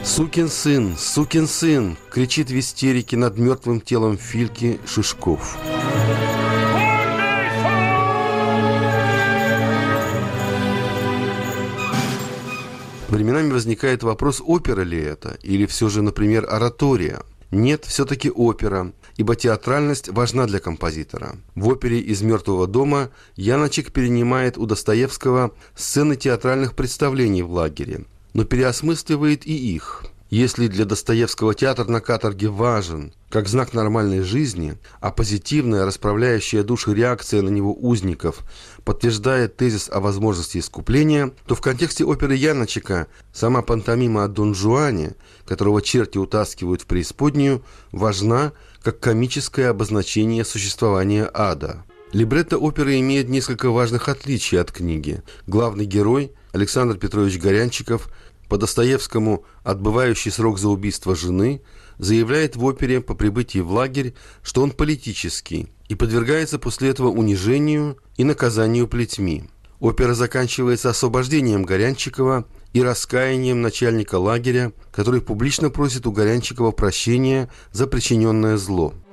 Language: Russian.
сукин сын!» — кричит в истерике над мертвым телом Фильки Шишков. Временами возникает вопрос, опера ли это, или все же, например, оратория. Нет, все-таки опера, ибо театральность важна для композитора. В опере «Из мертвого дома» Яночек перенимает у Достоевского сцены театральных представлений в лагере, но переосмысливает и их. Если для Достоевского театр на каторге важен, как знак нормальной жизни, а позитивная, расправляющая души реакция на него узников подтверждает тезис о возможности искупления, то в контексте оперы Яночека сама пантомима о Дон Жуане, которого черти утаскивают в преисподнюю, важна как комическое обозначение существования ада. Либретто оперы имеет несколько важных отличий от книги. Главный герой, Александр Петрович Горянчиков, по Достоевскому отбывающий срок за убийство жены, заявляет в опере по прибытии в лагерь, что он политический и подвергается после этого унижению и наказанию плетьми. Опера заканчивается освобождением Горянчикова и раскаянием начальника лагеря, который публично просит у Горянчикова прощения за причиненное зло.